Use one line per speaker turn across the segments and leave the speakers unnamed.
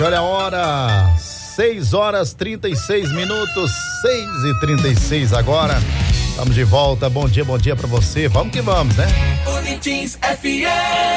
Olha a hora, 6h36, 6h36 agora. Estamos de volta, bom dia pra você. Vamos que vamos, né?
Unitins FM.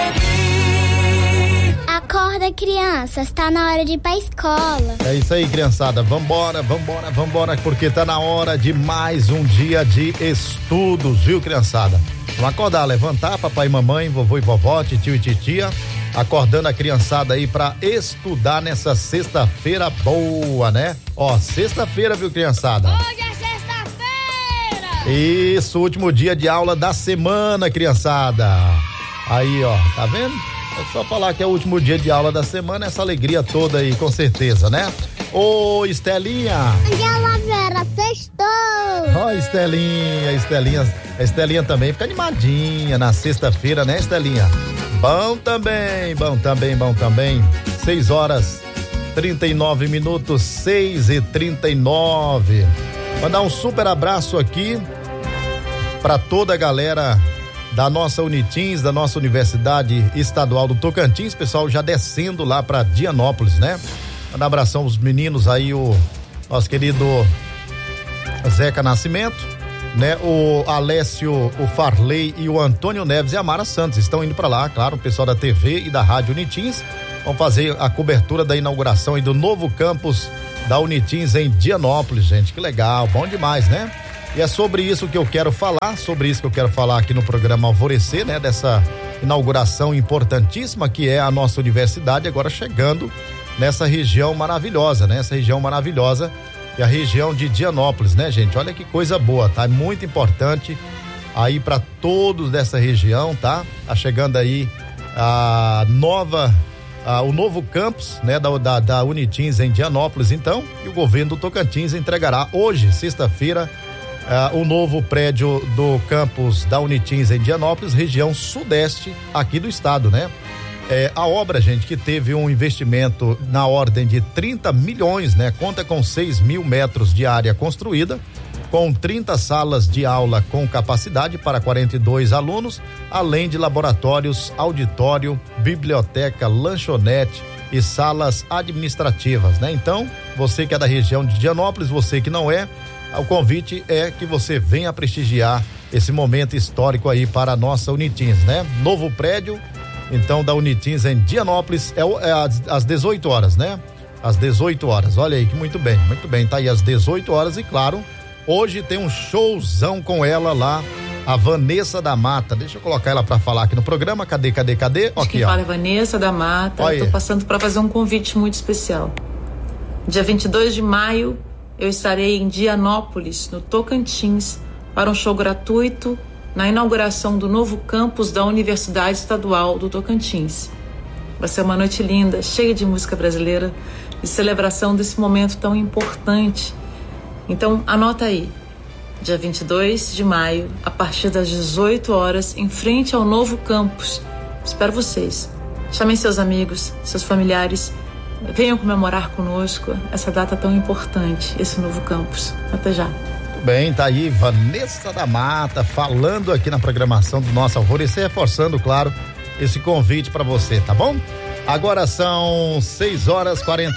Acorda, crianças, tá na hora de ir pra escola.
É isso aí, criançada, vambora, porque tá na hora de mais um dia de estudos, viu, criançada? Vamos acordar, levantar, papai e mamãe, vovô e vovó, titio e titia, acordando a criançada aí pra estudar nessa sexta-feira boa, né? Ó, sexta-feira, viu, criançada?
Hoje é sexta-feira!
Isso, último dia de aula da semana, criançada. Aí, ó, tá vendo? É só falar que é o último dia de aula da semana, essa alegria toda aí, com certeza, né? Ô, Estelinha!
Angela Vera, sextou!
Ó, Estelinha também fica animadinha na sexta-feira, né, Estelinha? Bom também. 6h39, 6h39. Mandar um super abraço aqui pra toda a galera da nossa Unitins, da nossa Universidade Estadual do Tocantins, pessoal já descendo lá pra Dianópolis, né? Mandar um abração aos meninos aí, o nosso querido Zeca Nascimento, né? O Alessio, o Farley e o Antônio Neves e a Mara Santos estão indo pra lá, claro, o pessoal da TV e da Rádio Unitins vão fazer a cobertura da inauguração aí do novo campus da Unitins em Dianópolis, gente, que legal, bom demais, né? E é sobre isso que eu quero falar, aqui no programa Alvorecer, né? Dessa inauguração importantíssima que é a nossa universidade agora chegando nessa região maravilhosa, né? Essa região maravilhosa é a região de Dianópolis, né, gente? Olha que coisa boa, tá? É muito importante aí para todos dessa região, tá? Tá chegando aí o novo campus, né, da Unitins em Dianópolis, então, e o governo do Tocantins entregará hoje, sexta-feira, o novo prédio do campus da Unitins em Dianópolis, região sudeste aqui do estado, né? A obra, gente, que teve um investimento na ordem de 30 milhões, né? Conta com 6.000 metros de área construída, com 30 salas de aula com capacidade para 42 alunos, além de laboratórios, auditório, biblioteca, lanchonete e salas administrativas, né? Então, você que é da região de Dianópolis, você que não é, o convite é que você venha prestigiar esse momento histórico aí para a nossa Unitins, né? Novo prédio, então, da Unitins em Dianópolis, às 18 horas, né? Às 18 horas, olha aí que muito bem, tá aí às 18 horas e claro, hoje tem um showzão com ela lá, a Vanessa da Mata, deixa eu colocar ela pra falar aqui no programa, cadê? Aqui,
quem fala é Vanessa da Mata, eu tô passando pra fazer um convite muito especial. Dia 22 de maio, eu estarei em Dianópolis, no Tocantins, para um show gratuito na inauguração do novo campus da Universidade Estadual do Tocantins. Vai ser uma noite linda, cheia de música brasileira e celebração desse momento tão importante. Então, anota aí, dia 22 de maio, a partir das 18 horas, em frente ao novo campus. Espero vocês. Chamem seus amigos, seus familiares, venham comemorar conosco essa data tão importante, esse novo campus. Até já.
Bem, tá aí Vanessa da Mata falando aqui na programação do nosso Alvorecer, reforçando, claro, esse convite para você, tá bom? Agora são 6h40,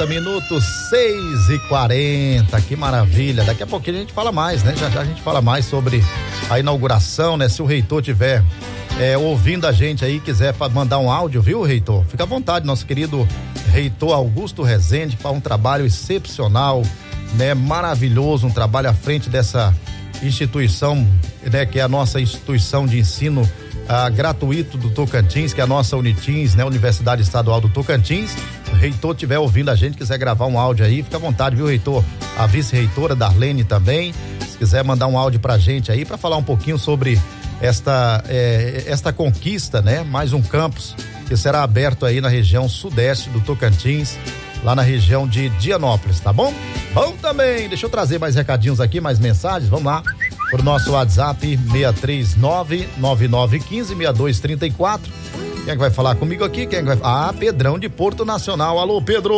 6h40, que maravilha. Daqui a pouquinho a gente fala mais, né? Já a gente fala mais sobre a inauguração, né? Se o reitor tiver ouvindo a gente aí, quiser mandar um áudio, viu, reitor? Fica à vontade, nosso querido reitor Augusto Rezende, que faz um trabalho excepcional, né? Maravilhoso, um trabalho à frente dessa instituição, né? Que é a nossa instituição de ensino gratuito do Tocantins, que é a nossa Unitins, né? Universidade Estadual do Tocantins. Se o reitor estiver ouvindo a gente, quiser gravar um áudio aí, fica à vontade, viu, reitor? A vice-reitora Darlene também, se quiser mandar um áudio pra gente aí, pra falar um pouquinho sobre esta conquista, né? Mais um campus que será aberto aí na região sudeste do Tocantins, lá na região de Dianópolis, tá bom? Bom também, deixa eu trazer mais recadinhos aqui, mais mensagens, vamos lá, pro nosso WhatsApp 639-9915-6234. Quem é que vai falar comigo aqui? Quem é que vai? Pedrão de Porto Nacional. Alô, Pedro!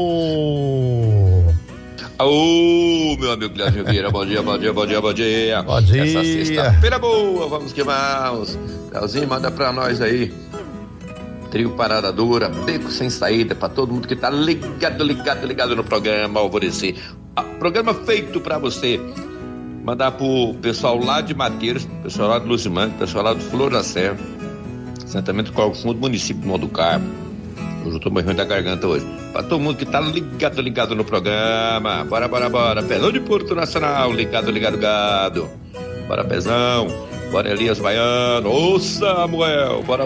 Ô, meu amigo Guilherme Vieira, bom dia.
Bom dia.
Essa sexta-feira boa, vamos que vamos. Leozinho, manda pra nós aí Trio Parada Dura, Beco Sem Saída, pra todo mundo que tá ligado no programa Alvorecer. Programa feito pra você. Mandar pro pessoal lá de Mateiros, pessoal lá de Lucimante, pessoal lá de Flor da Serra, assentamento Corvo Fundo, município de Monte do Carmo. Hoje eu tô meio ruim da garganta hoje. Pra todo mundo que tá ligado no programa. Bora. Pezão de Porto Nacional, ligado, gado. Bora, Pezão. Bora, Elias Baiano. Ô, Samuel. Bora.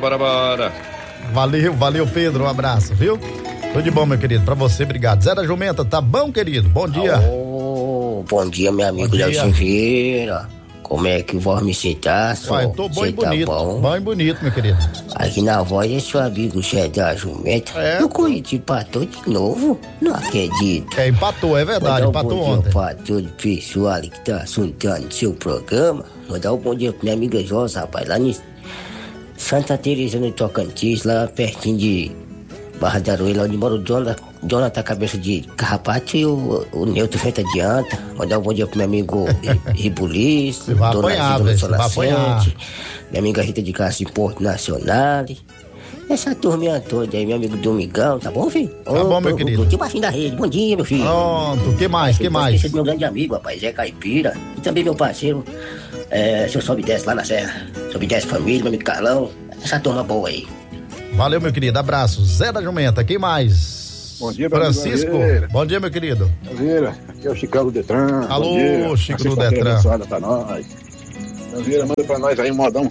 Valeu, Pedro. Um abraço, viu? Tudo de bom, meu querido. Pra você, obrigado. Zé da Jumenta, tá bom, querido? Bom dia.
Bom dia, meu amigo Léo Vieira. Como é que vós me citar?
Eu tô bom e bonito. Bom e bonito, meu querido.
Aqui na voz é seu amigo Zé da Jumenta. Eu conheci, empatou de novo. Não acredito.
Empatou, é verdade. Empatou ontem.
Pra todo o pessoal que tá assuntando seu programa. Mandar um bom dia pra minha amiga Josa, rapaz. Lá em Santa Teresa, no Tocantins, lá pertinho de Barra da Aroeira, lá onde mora o Jonathan Cabeça de Carrapato e o Neutro Vento Adianta. Mandar um bom dia pro meu amigo Ribulis,
Dona Nascente,
minha amiga Rita de Castro em Porto Nacional. Essa turminha toda aí, meu amigo Domingão, tá bom, filho?
Tá bom, meu querido.
Tô baixinho da rede, bom dia, meu filho.
Pronto, que mais?
Esse é meu grande amigo, rapaz, Zé Caipira. E também meu parceiro, seu Sobe e Desce lá na Serra. Sobe e Desce Família, meu amigo Carlão. Essa turma boa aí.
Valeu, meu querido, abraço. Zé da Jumenta, quem mais?
Bom dia,
Francisco. Bom dia, meu querido.
Vieira, aqui é o Chicão do Detran.
Alô, Chico do Detran.
Pra nós. Vieira, manda pra nós aí um modão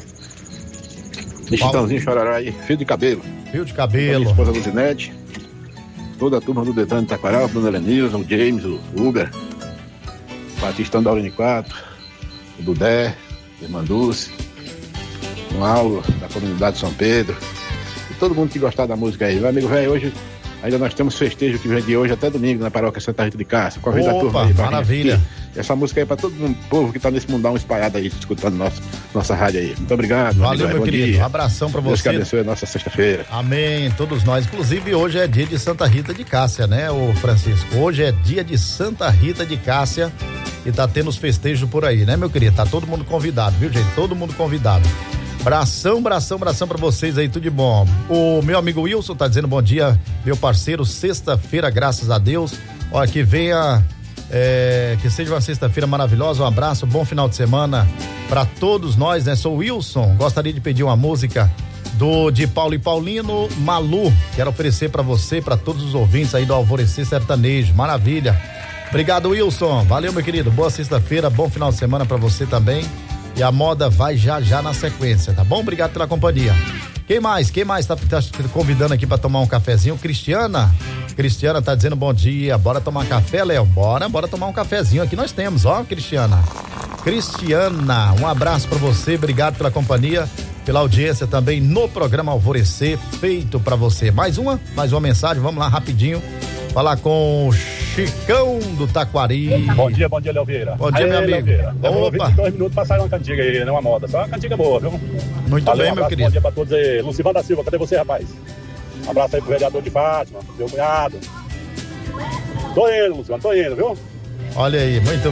de Chitãozinho Chororó aí, fio de cabelo.
Fio de cabelo.
Minha esposa Luzinete, toda a turma do Detran de Taquaral, Dona Lenilson, o James, o Uber, o Batistão da Urine 4, o Dudé, o Irmã Dulce, um aula da comunidade de São Pedro. Todo mundo que gostar da música aí. Meu amigo velho, hoje ainda nós temos festejo que vem de hoje até domingo na paróquia Santa Rita de Cássia. Convida a turma aí.
Maravilha.
Essa música aí pra todo mundo, povo que tá nesse mundão espalhado aí, escutando nossa rádio aí. Muito obrigado.
Valeu, meu querido. Um abração pra você.
Deus que abençoe a nossa sexta-feira.
Amém. Todos nós. Inclusive, hoje é dia de Santa Rita de Cássia, né, ô Francisco? Hoje é dia de Santa Rita de Cássia e tá tendo os festejos por aí, né, meu querido? Tá todo mundo convidado, viu, gente? Todo mundo convidado. Bração pra vocês aí, tudo de bom. O meu amigo Wilson tá dizendo bom dia, meu parceiro, sexta-feira, graças a Deus. Olha, que venha, que seja uma sexta-feira maravilhosa, um abraço, bom final de semana pra todos nós, né? Sou o Wilson, gostaria de pedir uma música de Paulo e Paulino, Malu, quero oferecer pra você, pra todos os ouvintes aí do Alvorecer Sertanejo, maravilha. Obrigado, Wilson, valeu, meu querido, boa sexta-feira, bom final de semana pra você também. E a moda vai já na sequência, tá bom? Obrigado pela companhia. Quem mais tá convidando aqui pra tomar um cafezinho? Cristiana tá dizendo bom dia, bora tomar café, Léo? Bora tomar um cafezinho aqui nós temos, ó, Cristiana, um abraço pra você, obrigado pela companhia, pela audiência também no programa Alvorecer, feito pra você. Mais uma mensagem, vamos lá rapidinho, falar com o Chicão do Taquari.
Bom dia, Léo Vieira.
Bom dia, meu amigo.
Demorou 22 minutos pra sair uma cantiga aí, não uma moda, só uma cantiga boa, viu?
Muito valeu, bem, meu querido.
Bom dia pra todos aí. Lucimar da Silva, cadê você, rapaz? Um abraço aí pro vereador de Fátima, meu cunhado. Tô indo, Lucimar, viu?
Olha aí, muito